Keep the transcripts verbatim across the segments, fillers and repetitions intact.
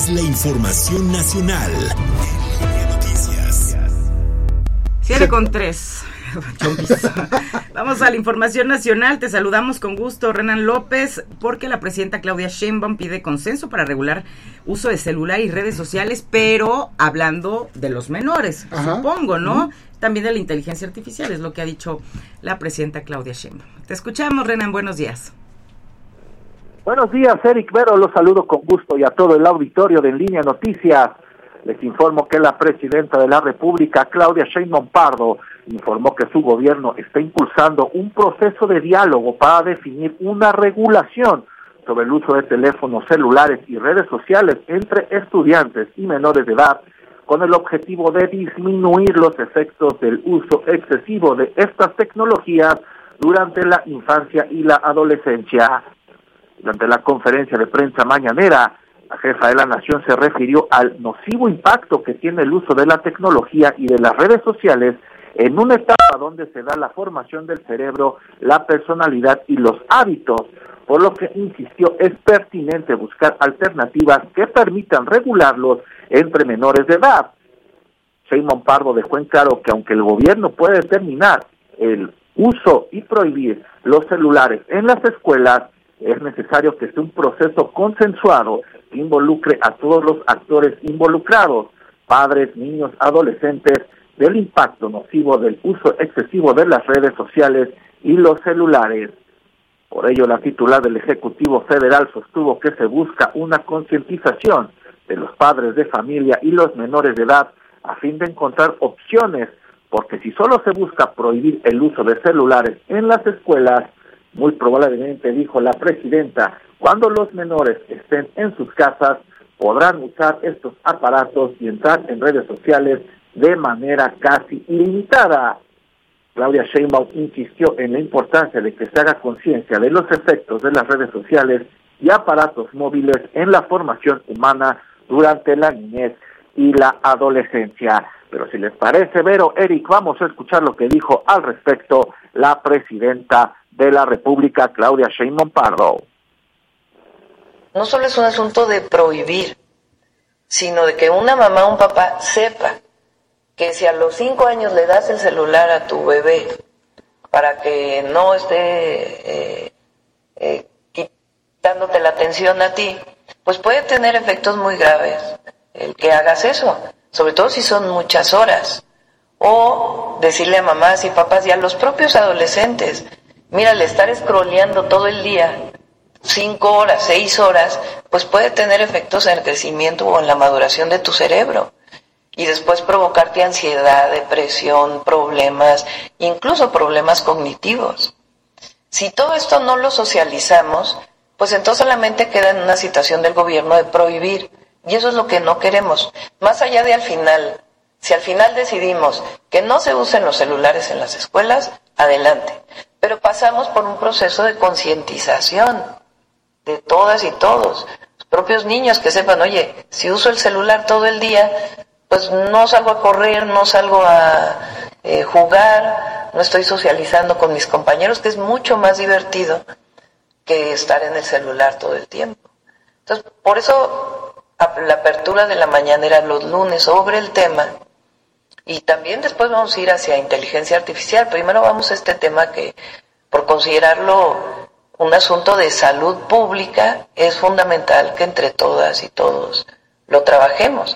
es la información nacional en Línea Noticias. siete con tres. Vamos a la información nacional. Te saludamos con gusto, Renan López, porque la presidenta Claudia Sheinbaum pide consenso para regular uso de celular y redes sociales, pero hablando de los menores, Ajá. supongo, ¿no? Uh-huh. También de la inteligencia artificial, es lo que ha dicho la presidenta Claudia Sheinbaum. Te escuchamos, Renan, buenos días. Buenos días, Eric Vero, los saludo con gusto y a todo el auditorio de En Línea Noticias. Les informo que la presidenta de la República, Claudia Sheinbaum Pardo, informó que su gobierno está impulsando un proceso de diálogo para definir una regulación sobre el uso de teléfonos celulares y redes sociales entre estudiantes y menores de edad, con el objetivo de disminuir los efectos del uso excesivo de estas tecnologías durante la infancia y la adolescencia. Durante la conferencia de prensa mañanera, la jefa de la nación se refirió al nocivo impacto que tiene el uso de la tecnología y de las redes sociales en una etapa donde se da la formación del cerebro, la personalidad y los hábitos, por lo que insistió es pertinente buscar alternativas que permitan regularlos entre menores de edad. Sheinbaum Pardo dejó en claro que aunque el gobierno puede determinar el uso y prohibir los celulares en las escuelas, es necesario que sea un proceso consensuado que involucre a todos los actores involucrados, padres, niños, adolescentes, del impacto nocivo del uso excesivo de las redes sociales y los celulares. Por ello, la titular del Ejecutivo Federal sostuvo que se busca una concientización de los padres de familia y los menores de edad a fin de encontrar opciones, porque si solo se busca prohibir el uso de celulares en las escuelas, muy probablemente, dijo la presidenta, cuando los menores estén en sus casas, podrán usar estos aparatos y entrar en redes sociales de manera casi ilimitada. Claudia Sheinbaum insistió en la importancia de que se haga conciencia de los efectos de las redes sociales y aparatos móviles en la formación humana durante la niñez y la adolescencia. Pero si les parece, Vero, Eric, vamos a escuchar lo que dijo al respecto la presidenta de la República, Claudia Sheinbaum Pardo. No solo es un asunto de prohibir, sino de que una mamá o un papá sepa que si a los cinco años le das el celular a tu bebé para que no esté eh, eh, quitándote la atención a ti, pues puede tener efectos muy graves el que hagas eso, sobre todo si son muchas horas. O decirle a mamás y papás y a los propios adolescentes, mira, el estar scrolleando todo el día, cinco horas, seis horas, pues puede tener efectos en el crecimiento o en la maduración de tu cerebro. Y después provocarte ansiedad, depresión, problemas, incluso problemas cognitivos. Si todo esto no lo socializamos, pues entonces solamente queda en una situación del gobierno de prohibir, y eso es lo que no queremos. Más allá de al final, si al final decidimos que no se usen los celulares en las escuelas, adelante. Pero pasamos por un proceso de concientización de todas y todos. Los propios niños que sepan, oye, si uso el celular todo el día, pues no salgo a correr, no salgo a eh, jugar, no estoy socializando con mis compañeros, que es mucho más divertido que estar en el celular todo el tiempo. Entonces, por eso la apertura de la mañanera los lunes sobre el tema, y también después vamos a ir hacia inteligencia artificial. Primero vamos a este tema que, por considerarlo un asunto de salud pública, es fundamental que entre todas y todos lo trabajemos.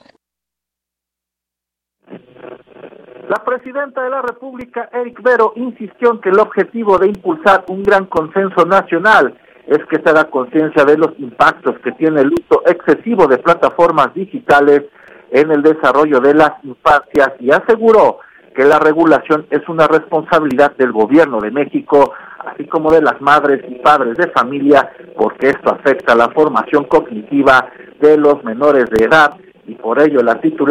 La presidenta de la República, Eric Vero, insistió en que el objetivo de impulsar un gran consenso nacional es que se haga conciencia de los impactos que tiene el uso excesivo de plataformas digitales en el desarrollo de las infancias, y aseguró que la regulación es una responsabilidad del gobierno de México, así como de las madres y padres de familia, porque esto afecta la formación cognitiva de los menores de edad, y por ello la titular